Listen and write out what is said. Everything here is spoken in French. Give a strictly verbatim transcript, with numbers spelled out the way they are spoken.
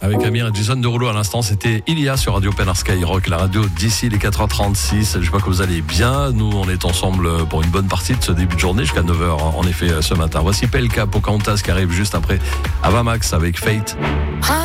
Avec Amir et Jason Derulo à l'instant, c'était Ilia sur Radio Pénard Skyrock, la radio d'ici les quatre heures trente-six. J'espère que vous allez bien. Nous, on est ensemble pour une bonne partie de ce début de journée jusqu'à neuf heures, en effet, ce matin. Voici Pelka Pocahontas qui arrive juste après Avamax avec Fate.